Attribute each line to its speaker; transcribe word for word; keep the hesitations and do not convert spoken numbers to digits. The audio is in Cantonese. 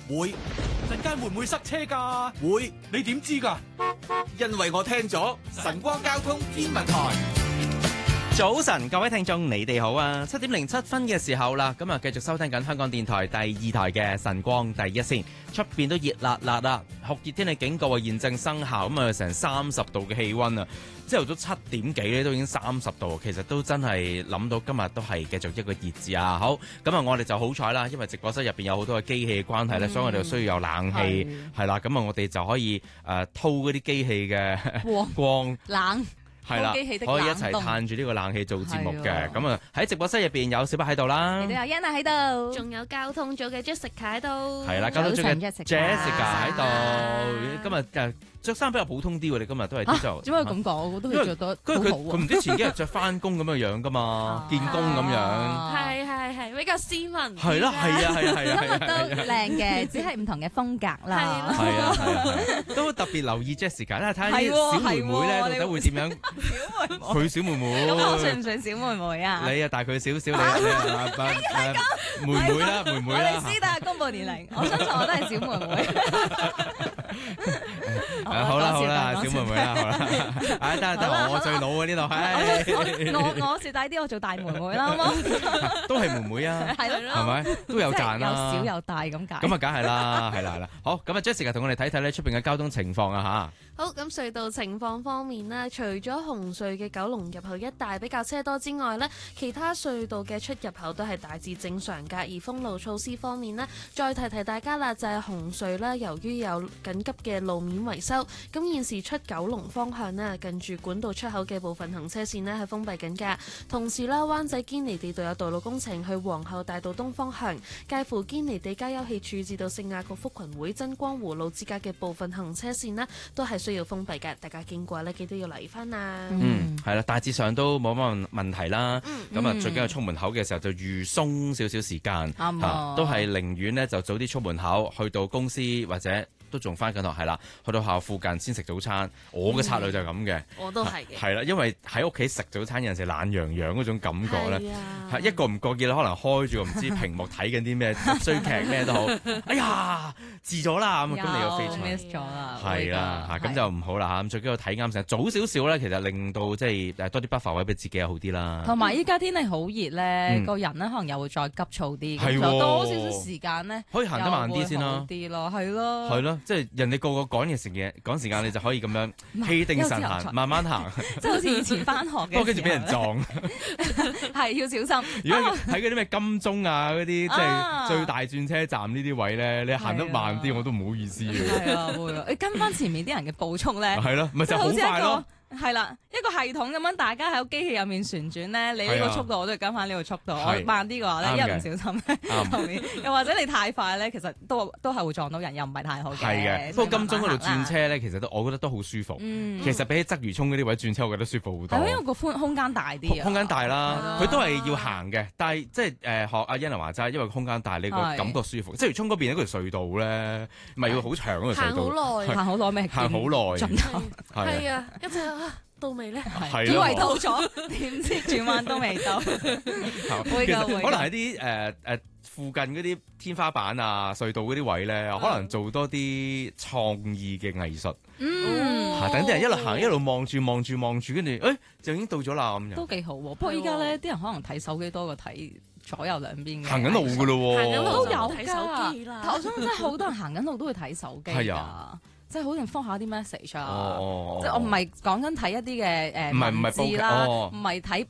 Speaker 1: 會。
Speaker 2: 陣間會唔會塞車㗎？
Speaker 1: 會，
Speaker 2: 你點知㗎？
Speaker 1: 因為我聽咗晨光交通天文台。
Speaker 3: 早晨，各位聽眾，你哋好啊！七點零七分嘅時候啦，咁啊繼續收聽緊香港電台第二台嘅晨光第一線，出邊都熱辣辣啦，酷熱天氣警告啊現正生效，咁啊成三十度嘅氣溫啊，朝頭早七點幾咧都已經三十度，其實都真係諗到今日都係繼續一個熱字啊！好，咁啊我哋就好彩啦，因為直播室入邊有好多嘅機器嘅關係咧，嗯、所以我哋需要有冷氣，係啦，咁啊我哋就可以誒偷嗰啲機器嘅光，光
Speaker 4: 冷。
Speaker 3: 係啦，可以一齊嘆住呢個冷氣做節目嘅。咁啊喺直播室入邊有小白喺度啦，
Speaker 4: 你哋有 Anna 喺度，
Speaker 5: 仲有交通組嘅 Jessica 喺度。
Speaker 3: 係啦，交通組嘅 Jessica 喺度。今日誒著衫比較普通啲喎，你今日都係啲就。
Speaker 4: 點解咁講？我都係著得好好。
Speaker 3: 佢佢唔知前幾日着翻工咁嘅樣噶嘛，見工咁樣。
Speaker 5: 係係係比較斯文。
Speaker 3: 係啦，係啊，係啊，係啊，係啊。
Speaker 4: 都靚嘅，只係唔同嘅風格啦。
Speaker 3: 係啊，係啊，係啊，都特別留意 Jessica 啦，睇下啲小妹妹咧到底會點樣。
Speaker 4: 小妹妹，
Speaker 3: 佢小妹妹，
Speaker 4: 咁我算唔算小妹妹啊？
Speaker 3: 你啊大佢少少，你你啊妹妹啦，妹妹啦。
Speaker 4: 我哋私底下公佈年齡，我相信我都係小妹妹。
Speaker 3: 好啦好啦，小妹妹啦，好啦，唉得得，我最老啊呢度，唉，
Speaker 4: 我我蝕底啲，我做大妹妹啦，好冇？
Speaker 3: 都係妹妹啊，係咯，係咪都有賺啦？
Speaker 4: 有小有大咁解。
Speaker 3: 咁啊，梗係啦，係啦係啦。好，咁啊，Jessica 同我哋睇睇咧出邊嘅交通情況啊吓。
Speaker 5: 好，咁隧道情況方面呢，除咗紅隧嘅九龍入口一帶比較車多之外呢，其他隧道嘅出入口都係大致正常㗎。而封路措施方面呢，再提提大家啦，就係紅隧啦，由於有緊急嘅路面維修，咁現時出九龍方向呢，近住管道出口嘅部分行車線呢係封閉緊㗎。同時啦，灣仔堅尼地道有道路工程，去皇后大道東方向，介乎堅尼地街休憩處至到聖雅各福群會真光湖路之間嘅部分行車線呢，都係需要封閉嘅，大家經過呢，記得要留意翻啊。
Speaker 3: 嗯，係啦，大致上都冇乜問題啦。咁啊、嗯，最緊要出門口嘅時候就預鬆少少時間，
Speaker 4: 嗯
Speaker 3: 啊、都係寧願呢就早啲出門口，去到公司或者都仲翻緊學，係啦，去到學校附近先食早餐。我嘅策略就係咁嘅，
Speaker 5: 我都係嘅。
Speaker 3: 係啦，因為喺屋企食早餐有陣時懶洋洋嗰種感覺咧，
Speaker 5: 係
Speaker 3: 係一個唔覺意可能開住個唔知屏幕睇緊啲咩追劇咩都好，哎呀遲咗啦咁，咁你要飛出
Speaker 4: miss 咗啦，
Speaker 3: 係啦嚇，咁就唔好啦嚇。咁最緊要睇啱成早少少咧，其實令到即係誒多啲buffer位俾自己又好啲啦。
Speaker 4: 同埋依家天氣好熱咧，個人咧可能又會再急躁啲，咁就多少少時間咧，
Speaker 3: 可以行得慢啲先啦，
Speaker 4: 啲咯，係咯，
Speaker 3: 係咯，即係人哋個個趕嘅時間趕時間，你就可以咁樣氣定神閒，慢慢行，
Speaker 4: 即係好似以前翻學嘅。
Speaker 3: 不過跟住俾人撞，
Speaker 4: 係要小心。
Speaker 3: 如果喺嗰啲咩金鐘啊嗰啲，即係最大轉車站呢啲位咧，你行得慢啲，我都唔好意思嘅。
Speaker 4: 係啊，會啊，你跟翻前面啲人嘅步速咧，
Speaker 3: 係咯，咪就好快咯。
Speaker 4: 係啦，一個系統咁樣，大家喺個機器入面旋轉咧，你呢個速度我都係跟翻呢個速度，我慢啲嘅話咧，一唔小心咧後面，又或者你太快咧，其實都都係會撞到人，又唔係太好嘅。係嘅，
Speaker 3: 不過金鐘嗰度轉車咧，其實都我覺得都好舒服。其實比起鰂魚涌嗰啲位轉車，我覺得舒服好多。
Speaker 4: 係因為個寬空間大啲啊，
Speaker 3: 空間大啦，佢都係要行嘅，但係即係誒學阿欣娜話齋，因為空間大，你個感覺舒服。鰂魚涌嗰邊一條隧道咧，咪要好長嗰條隧道，
Speaker 5: 行好耐，
Speaker 4: 行好耐咩？
Speaker 3: 行好耐，
Speaker 4: 盡頭
Speaker 5: 係啊，一直到未咧？
Speaker 4: 以為到咗，點知轉彎都未到。會㗎會。
Speaker 3: 可能喺啲誒誒附近嗰啲天花板啊、隧道嗰啲位咧，可能做多啲創意嘅藝術。
Speaker 4: 嗯，
Speaker 3: 等啲人一路行一路望住望住望住，跟住誒就已經到咗啦咁樣。
Speaker 4: 都幾好喎。不過依家咧，啲人可能睇手機多過睇左右兩邊嘅。
Speaker 3: 行緊路㗎咯喎，
Speaker 5: 行緊路
Speaker 4: 都有
Speaker 5: 睇手機啦。
Speaker 4: 頭先真係好多人行緊路都會睇手機㗎。
Speaker 3: 係啊。
Speaker 4: 即係好似覆下啲 message 啊，
Speaker 3: 哦哦、
Speaker 4: 即係我唔係講緊睇一啲嘅誒
Speaker 3: 唔係唔係
Speaker 4: 文字啦，唔係睇